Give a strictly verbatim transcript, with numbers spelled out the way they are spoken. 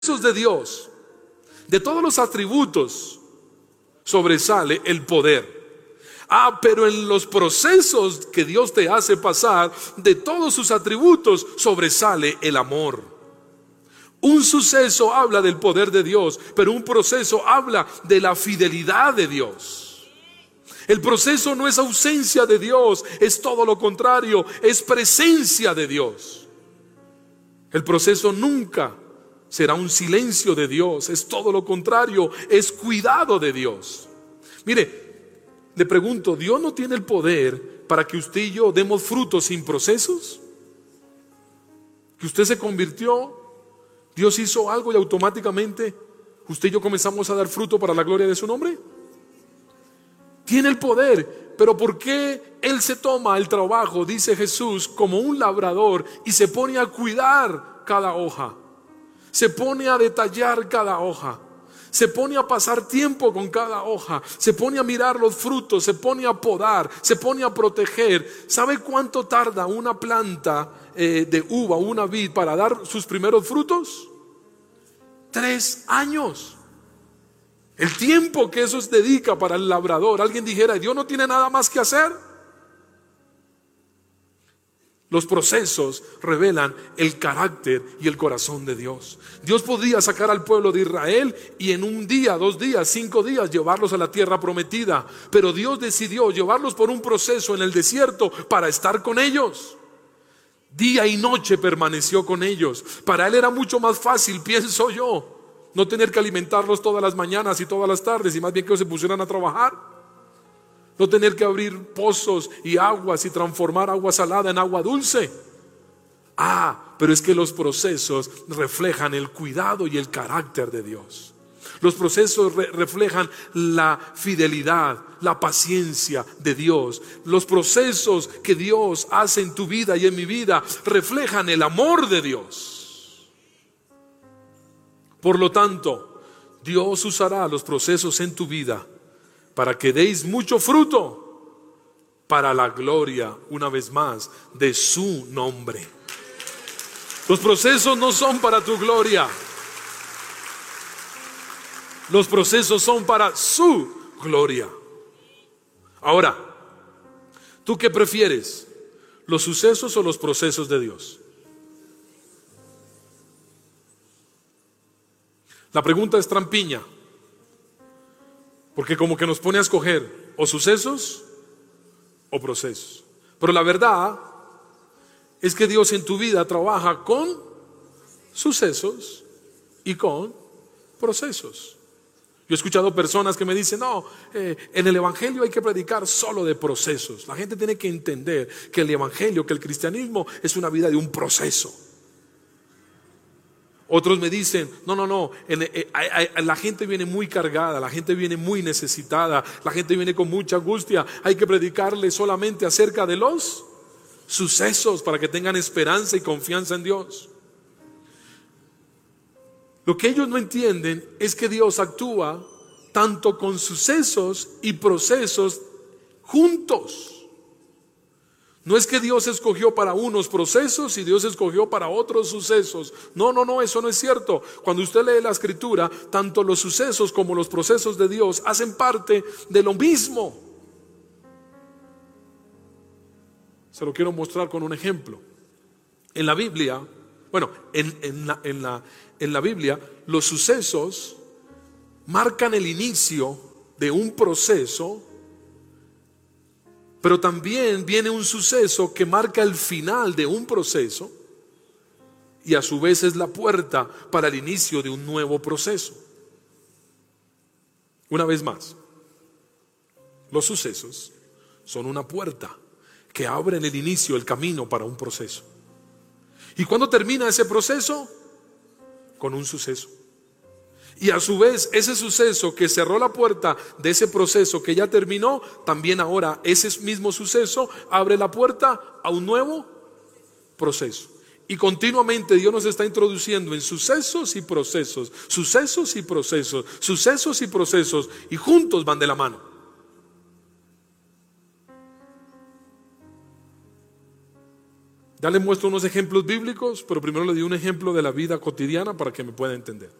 de Dios, de todos los atributos, sobresale el poder. Ah, pero en los procesos que Dios te hace pasar, de todos sus atributos, sobresale el amor. Un suceso habla del poder de Dios, pero un proceso habla de la fidelidad de Dios. El proceso no es ausencia de Dios, es todo lo contrario, es presencia de Dios. El proceso nunca será un silencio de Dios, es todo lo contrario, es cuidado de Dios. Mire, le pregunto, ¿Dios no tiene el poder para que usted y yo demos frutos sin procesos? Que usted se convirtió, Dios hizo algo y automáticamente usted y yo comenzamos a dar fruto para la gloria de su nombre. Tiene el poder, pero ¿por qué Él se toma el trabajo, dice Jesús, como un labrador y se pone a cuidar cada hoja? Se pone a detallar cada hoja, se pone a pasar tiempo con cada hoja, se pone a mirar los frutos, se pone a podar, se pone a proteger. ¿Sabe cuánto tarda una planta eh, de uva, una vid, para dar sus primeros frutos? Tres años. El tiempo que eso se dedica para el labrador. Alguien dijera, ¿Dios no tiene nada más que hacer? Los procesos revelan el carácter y el corazón de Dios. Dios podía sacar al pueblo de Israel y en un día, dos días, cinco días llevarlos a la tierra prometida. Pero Dios decidió llevarlos por un proceso en el desierto para estar con ellos. Día y noche permaneció con ellos. Para Él era mucho más fácil, pienso yo, no tener que alimentarlos todas las mañanas y todas las tardes, y más bien que ellos se pusieran a trabajar. No tener que abrir pozos y aguas y transformar agua salada en agua dulce. Ah, pero es que los procesos reflejan el cuidado y el carácter de Dios. Los procesos re- reflejan la fidelidad, la paciencia de Dios. Los procesos que Dios hace en tu vida y en mi vida reflejan el amor de Dios. Por lo tanto, Dios usará los procesos en tu vida para que deis mucho fruto, para la gloria, una vez más, de su nombre. Los procesos no son para tu gloria, los procesos son para su gloria. Ahora, ¿tú qué prefieres? ¿Los sucesos o los procesos de Dios? La pregunta es trampiña, porque como que nos pone a escoger o sucesos o procesos. Pero la verdad es que Dios en tu vida trabaja con sucesos y con procesos. Yo he escuchado personas que me dicen, no, eh, en el evangelio hay que predicar solo de procesos. La gente tiene que entender que el evangelio, que el cristianismo es una vida de un proceso. Otros me dicen, no, no, no, en, en, en, la gente viene muy cargada, la gente viene muy necesitada, la gente viene con mucha angustia. Hay que predicarle solamente acerca de los sucesos para que tengan esperanza y confianza en Dios. Lo que ellos no entienden es que Dios actúa tanto con sucesos y procesos juntos. No es que Dios escogió para unos procesos y Dios escogió para otros sucesos. No, no, no, eso no es cierto. Cuando usted lee la escritura, tanto los sucesos como los procesos de Dios hacen parte de lo mismo. Se lo quiero mostrar con un ejemplo. En la Biblia, bueno, en, en, la, en, la, en la Biblia, los sucesos marcan el inicio de un proceso, pero también viene un suceso que marca el final de un proceso y a su vez es la puerta para el inicio de un nuevo proceso. Una vez más, los sucesos son una puerta que abren el inicio, el camino para un proceso. ¿Y cuándo termina ese proceso? Con un suceso. Y a su vez ese suceso que cerró la puerta de ese proceso que ya terminó, también ahora ese mismo suceso abre la puerta a un nuevo proceso. Y continuamente Dios nos está introduciendo en sucesos y procesos, sucesos y procesos, sucesos y procesos, y juntos van de la mano. Ya les muestro unos ejemplos bíblicos, pero primero le di un ejemplo de la vida cotidiana para que me pueda entender.